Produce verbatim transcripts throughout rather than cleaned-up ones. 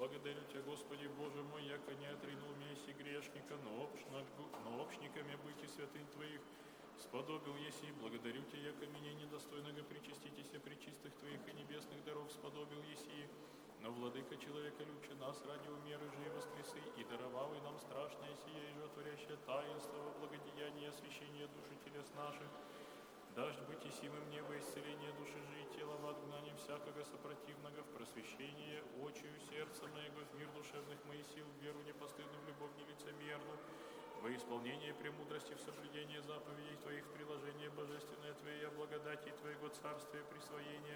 благодарю Тебя, Господи Боже мой, яко не отринул месси грешника, но, общна, но общниками быть и святынь Твоих сподобил еси. Благодарю Тебя, яко меня недостойного причаститесь причистых Твоих и небесных даров сподобил еси. Но, Владыка, человека люче нас ради умеры же и воскресы, и даровал и нам страшное сие и животворящее таинство во благодеяние и освящение души телес наших. Дашь быть и симым небо исцеление души же и тела в отгнании всякого сопротивного, в просвещение очию сердца моего, в мир душевных моих сил, в веру непостыдную, в любовь нелицемерную, во исполнение премудрости, в соблюдение заповедей Твоих, в приложение божественное Твоей, благодати Твоего царствия, присвоение.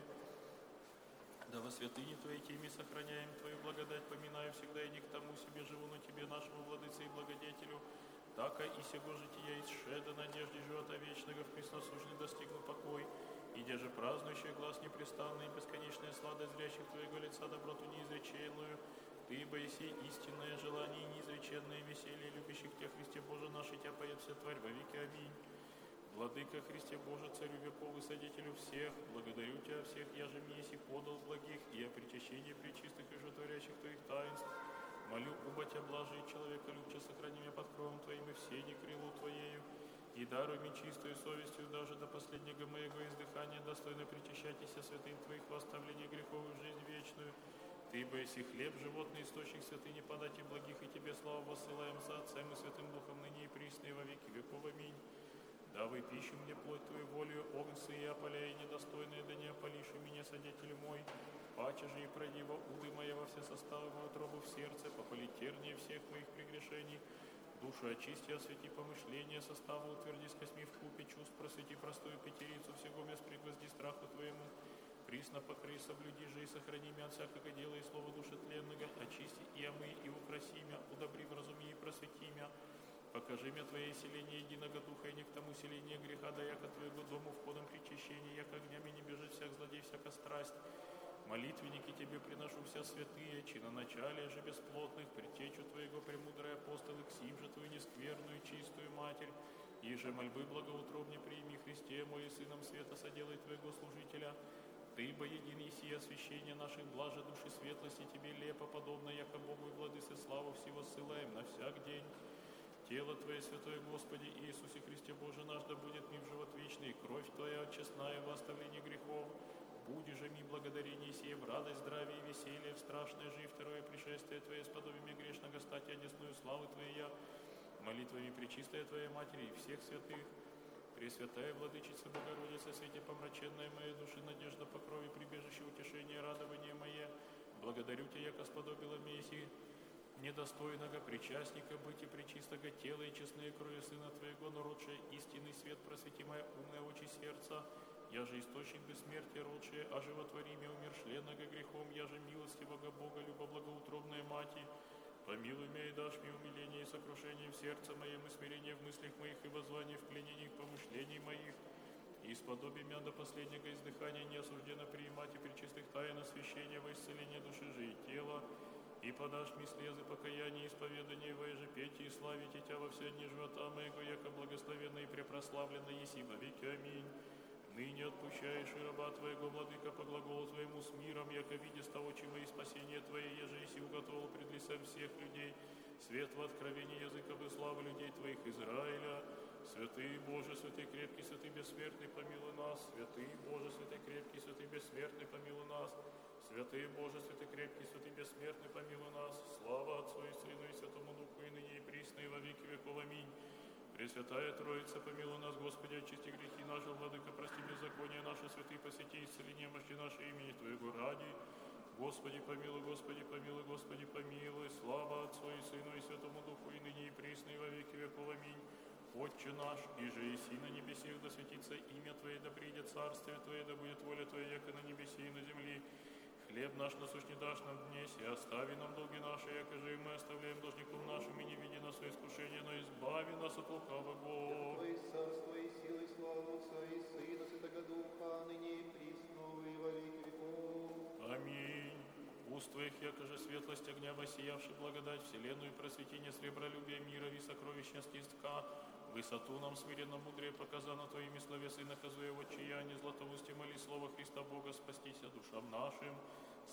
Да во святыне Твоей теме сохраняем Твою благодать, поминаю всегда и не к тому себе живу, но Тебе, нашему владыце и благодетелю, така и сего жития исше до надежды живота вечного в пресносущный достигну покой, идя же празднующий глаз непрестанный, бесконечная сладость зрящих Твоего лица, доброту неизреченную, Ты, боиси, истинное желание, неизреченное веселье, любящих Тебя, Христе Боже наш, и Тебя поет вся тварь во веки. Аминь. Владыка Христе Боже, Царю веков и Содителю всех, благодарю Тебя всех, я же еси подал благих, и о причащении пречистых и животворящих Твоих таинств. Молю, уба Тебя, блажи, человека любче, сохрани меня под кровом Твоим и все не крылу Твоею, и даруй мне чистую совестью даже до последнего моего издыхания, достойно причащайтесь святым Твоих во оставление грехов и жизнь вечную. Ты, боиси хлеб, животный источник святыни, подать и благих, и Тебе славу воссылаем за Отцем и Святым Духом, ныне и присно и во веки веков. Аминь. Давай пищу мне плоть Твою волею, огнцы и опаляй недостойные, да не опалишь и меня, содетель мой. Паче же и пройди во уды мои во все составы, во утробу в сердце, попали терние всех моих прегрешений. Душу очисти, освети помышления, составу утверди с косьми в купе чувств, просвети простую пятерицу, всего без пригвозди страху Твоему. Присно покрый, соблюди же и сохрани меня от всякого дела и слова души тленного, очисти и омы, и украси меня, удобри, вразуми и просвети меня. Покажи мне Твое селение единого духа, и не к тому селение греха, да яко Твоего дому входом причащения, яко огнями не бежит всяк злодей, всяка страсть. Молитвенники Тебе приношу вся святые, чиноначалие же бесплотных, предтечу Твоего премудрые апостолы, к сим же Твою нескверную, чистую Матерь, и же мольбы благоутробне прими, Христе мой, и Сыном света соделай Твоего служителя. Ты, бо един еси освящение наших блаже души светлости, Тебе лепо подобно, яко Богу и Владыце славу всего ссылаем на всяк день. Тело Твое, Святое Господи Иисусе Христе Боже наш, да будет ми в живот вечный, кровь Твоя честная во оставлении грехов. Буди же ми благодарение сие в радость, здравие и веселье, в страшное же и второе пришествие Твое, сподобие ми грешного стать одесную славы Твоя, молитвами пречистая Твоя Матери и всех святых. Пресвятая Владычица Богородица, свете помраченная моей души, надежда по крови, прибежище, утешение, радование мое, благодарю Тебя, яко сподобила месси недостойного причастника быть и пречистого тела и честные крови Сына Твоего, но родшее истинный свет, просвети моя умная очи сердца, я же источник бессмертия родшее, а животвори меня умершленного грехом, я же милостивого Бога, любо-благоутробная Мати, помилуй меня и дашь мне умиление и сокрушение в сердце моем, и смирение в мыслях моих, и воззвание в пленениях помышлений моих, и сподоби меня до последнего издыхания не осуждено приимать и пречистых тайн освящения во исцеление души же и тела, и подашь мне слезы покаяния и исповедания во ежепетии, и славите Тебя во все дни живота моего, яко благословенно и препрославленно еси во веки. Аминь. Ныне отпущаешь и раба Твоего, Владыка, по глаголу Твоему с миром, яко видя с того, чего и спасение Твое, еже еси уготовил пред лицем всех людей, свет в откровении языков и славы людей Твоих Израиля. Святый Боже, святый крепкий, святый бессмертный, помилуй нас. Святый Боже, святый крепкий, святый бессмертный, помилуй нас. Святый Боже, святый крепкий, святый бессмертный, помилуй нас. Слава Отцу и Сыну и Святому Духу, и ныне и присно, и во веки веков. Аминь. Пресвятая Троица, помилуй нас, Господи, очисти грехи наши, Владыка, прости беззаконие наше, святый, посети, исцели немощи наши имени Твоего ради. Господи, помилуй, Господи, помилуй, Господи, помилуй. Слава Отцу и Сыну и Святому Духу, и ныне и присно, и во веки веков. Аминь. Отче наш, иже еси на небесех, да светится имя Твое, да придет царствие Твое, да будет воля Твоя, яко на небесе и на земле. Хлеб наш насущный дашь нам днесь, и остави нам долги наши, яко же и мы оставляем должником нашим, и не веди нас в искушение, но избави нас от лукавого. Твое царство и сила, и слава Отца и Сына, Святого Духа, ныне и присно, и во веки веков. Аминь. Уст Твоих, яко же светлость огня, воссиявший благодать, вселенную просветение, сребролюбие, мира и сокровищности стка, высоту нам смиренно мудрее показано Твоими словесы, наказуя в отчаянии, златоусте моли слова Христа Бога, спастися душам нашим.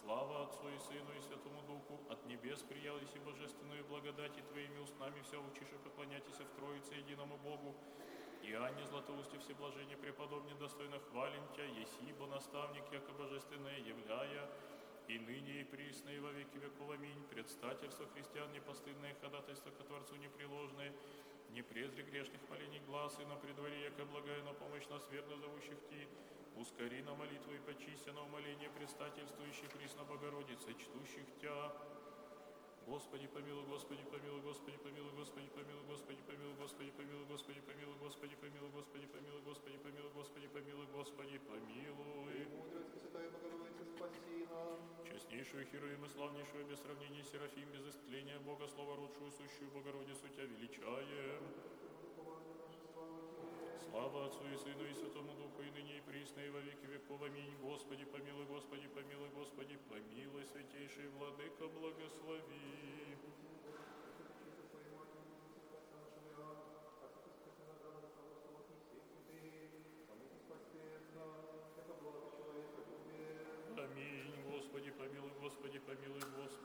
Слава Отцу и Сыну и Святому Духу, от небес приялись и божественную благодати Твоими устнами вся учиша поклоняйтесь в Троице единому Богу. И Анне Златоусте всеблажение преподобне достойно хвалим Тя, еси бо наставник, яко божественное являя, и ныне и присно и во веки веков. Аминь. Предстательство христиан непостыдное, ходатайство ко Творцу непреложное, не презри грешных молений глаз, и на предворе, яко благая на помощь нас верно зовущих Ти, ускори на молитву и почисти на умоление предстательствующих присно Богородице, чтущих Тя. Господи помилуй, Господи помилуй, Господи помилуй, Господи помилуй, Господи помилуй, Господи помилуй, Господи помилуй, Господи помилуй, Господи помилуй, Господи помилуй, Господи помилуй, Господи помилуй. Мудрость Пресвятая Богородица, спаси нас. Честнейшую Херовим и славнейшую без сравнения Серафим, без истления Бога, Слова родшую, сущую Богородицу Тя величаем. Слава Отцу и Сыну и Святому Духу, и ныне и присно, и во веки веков. Аминь. Господи помилуй, Господи помилуй, Господи помилуй, святейший Владыка, благослови. Аминь. Господи помилуй, Господи помилуй, Господи.